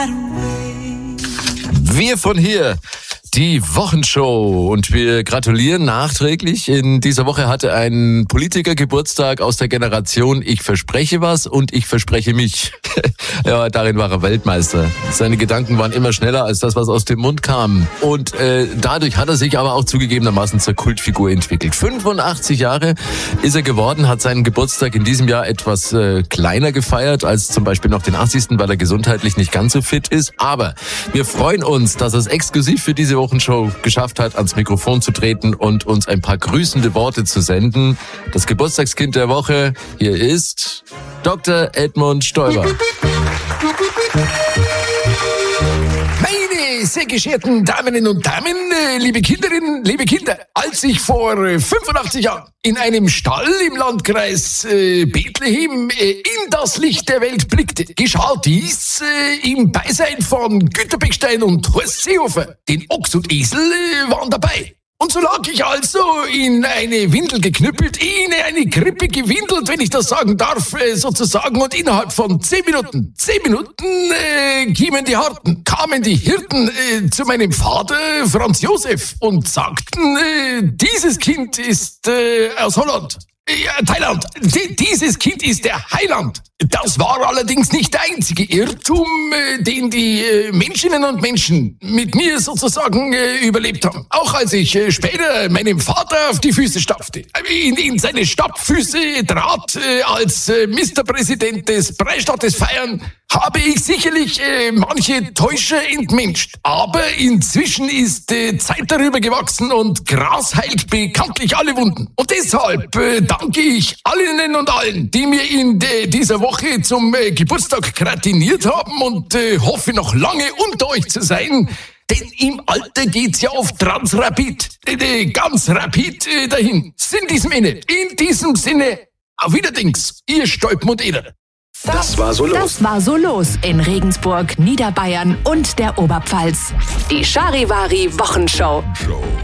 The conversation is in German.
Wir von hier, die Wochenshow, und wir gratulieren nachträglich. In dieser Woche hatte ein Politiker Geburtstag aus der Generation Ich verspreche was und ich verspreche mich. Ja, darin war er Weltmeister. Seine Gedanken waren immer schneller als das, was aus dem Mund kam. Und dadurch hat er sich aber auch zugegebenermaßen zur Kultfigur entwickelt. 85 Jahre ist er geworden, hat seinen Geburtstag in diesem Jahr etwas kleiner gefeiert als zum Beispiel noch den 80., weil er gesundheitlich nicht ganz so fit ist. Aber wir freuen uns, dass er es exklusiv für diese Wochenshow geschafft hat, ans Mikrofon zu treten und uns ein paar grüßende Worte zu senden. Das Geburtstagskind der Woche, hier ist Dr. Edmund Stoiber. Meine sehr geehrten Damen und Damen, liebe Kinderinnen, liebe Kinder, als ich vor 85 Jahren in einem Stall im Landkreis Bethlehem in das Licht der Welt blickte, geschah dies im Beisein von Günter Beckstein und Horst Seehofer. Den Ochs und Esel waren dabei. Und so lag ich also in eine Windel geknüppelt, in eine Krippe gewindelt, wenn ich das sagen darf, sozusagen. Und innerhalb von 10 Minuten kamen die Hirten zu meinem Vater, Franz Josef, und sagten, dieses Kind ist aus Holland. Thailand. Dieses Kind ist der Heiland. Das war allerdings nicht der einzige Irrtum, den die Menschinnen und Menschen mit mir sozusagen überlebt haben. Auch als ich später meinem Vater auf die Füße stapfte, in seine Stapffüße trat, als Ministerpräsident des Freistaates Feiern, habe ich sicherlich manche Täuscher entmenscht. Aber inzwischen ist Zeit darüber gewachsen und Gras heilt bekanntlich alle Wunden. Und deshalb danke ich allen und allen, die mir in dieser Woche zum Geburtstag gratuliert haben, und hoffe noch lange unter euch zu sein. Denn im Alter geht's ja oft transrapid, ganz rapid dahin. In diesem Sinne, auf Wiederdings, ihr Stolpen und Eder. Das war so los in Regensburg, Niederbayern und der Oberpfalz. Die Charivari Wochenshow.